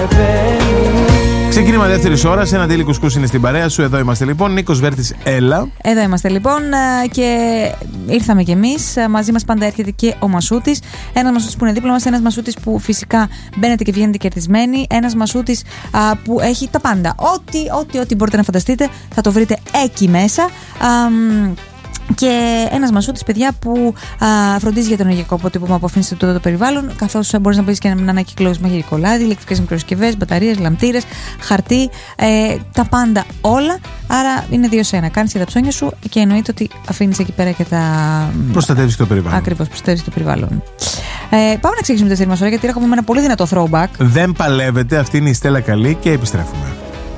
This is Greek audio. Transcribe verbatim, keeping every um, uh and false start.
Ξεκίνημα δεύτερης ώρας, ένα τέλει κουσκούς είναι στην παρέα σου. Εδώ είμαστε λοιπόν. Νίκος Βέρτης, έλα. Εδώ είμαστε λοιπόν και ήρθαμε κι εμείς. Μαζί μας πάντα έρχεται και ο Μασούτης. Ένας Μασούτης που είναι δίπλα μας, ένας Μασούτης που φυσικά μπαίνετε και βγαίνετε κερδισμένοι. Ένας Μασούτης α, που έχει τα πάντα. Ό,τι, ό,τι, ό,τι μπορείτε να φανταστείτε θα το βρείτε εκεί μέσα. Α, Και ένας Μασούτης, παιδιά, που α, φροντίζει για τον ενεργειακό αποτύπωμα που αφήνει το, το περιβάλλον, καθώς μπορείς να πεις και ένα ανακυκλώσιμο μαγειρικό λάδι, ηλεκτρικές μικροσυσκευές, μπαταρίες, λαμπτήρες, χαρτί, ε, τα πάντα όλα. Άρα είναι δύο σε ένα. Κάνεις και τα ψώνια σου και εννοείται ότι αφήνεις εκεί πέρα και τα. Προστατεύεις το περιβάλλον. Ακριβώς, προστατεύεις το περιβάλλον. Ε, πάμε να ξεκινήσουμε τη δεύτερη μας ώρα, γιατί έχουμε ένα πολύ δυνατό throwback. Δεν παλεύετε, αυτή είναι η Στέλλα Καλή και επιστρέφουμε.